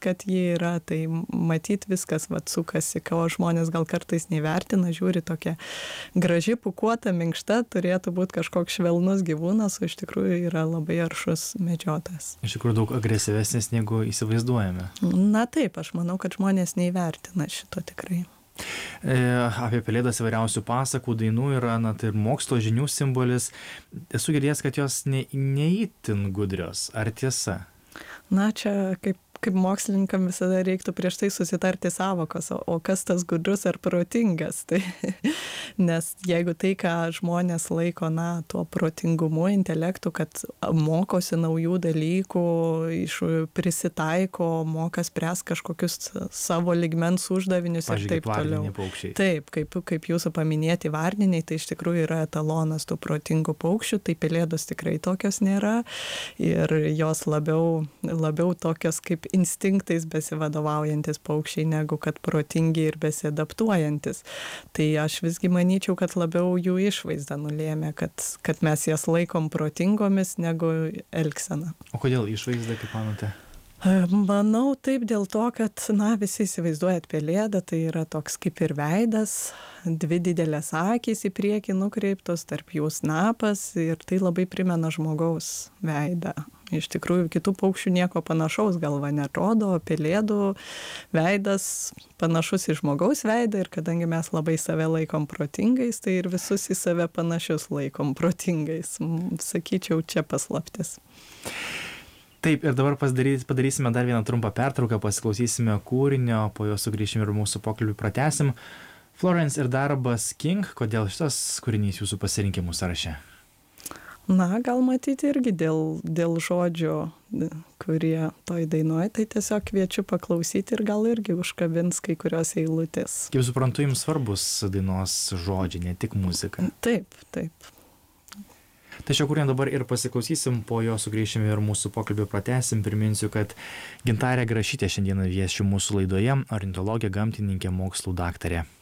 kad ji yra, tai matyt viskas sukasi, ko žmonės gal kartais nevertina, žiūri tokia graži, pūkuota, minkšta, turėtų būti kažkoks švelnus gyvūnas, o iš tikrųjų yra labai aršus medžiotojas. Iš tikrųjų daug agresyvesnis negu įsivaizduojame. Na taip, aš manau, kad žmonės neįvertina šito tikrai. Apie pelėdas įvairiausių pasakų, dainų yra, tai ir mokslo žinių simbolis. Esu girdėjęs, kad jos neįtin gudrios. Ar tiesa? Na, čia kaip mokslininkam visada reiktų prieš tai susitarti sąvokos, o kas tas gudrus ar protingas. Tai, nes jeigu tai, ką žmonės laiko, tuo protingumu, intelektu, kad mokosi naujų dalykų, prisitaiko, moka spręs kažkokius savo lygmens uždavinius ir taip toliau. Taip, kaip jūsų paminėti varniniai, tai iš tikrųjų yra etalonas tų protingų paukščių, tai pelėdos tikrai tokios nėra ir jos labiau tokios kaip instinktais besivadovaujantis paukščiai, negu kad protingi ir besiadaptuojantis. Tai aš visgi manyčiau, kad labiau jų išvaizda nulėmė, kad mes jas laikom protingomis negu elgsena. O kodėl išvaizda, kaip manote? Manau taip dėl to, kad visi įsivaizduojat pelėdą, tai yra toks kaip ir veidas, dvi didelės akys į priekį nukreiptos, tarp jų snapas ir tai labai primena žmogaus veidą. Iš tikrųjų, kitų paukščių nieko panašaus galva nerodo, o pelėdų veidas panašus į žmogaus veidą ir kadangi mes labai save laikom protingais, tai ir visus į save panašius laikom protingais. Sakyčiau, čia paslaptis. Taip, ir dabar padarysime dar vieną trumpą pertrauką, pasiklausysime kūrinio, po jo sugrįšime ir mūsų pokalbį pratęsim. Florence ir darbas King, kodėl šitas kūrinys jūsų pasirinkimų sąraše? Gal matyti irgi dėl žodžio, kurie toj dainuoja, tai tiesiog kviečiu paklausyti ir gal irgi užkabins kai kurios eilutės. Kaip suprantu, jums svarbus dainos žodžiai, ne tik muzika. Taip. Tai šio kūrinio dabar ir pasiklausysim, po jo sugrįšime ir mūsų pokalbį pratęsim. Priminsiu, kad Gintarė Grašytė šiandieną vieši mūsų laidoje, ornitologė, gamtininkė, mokslų daktarė.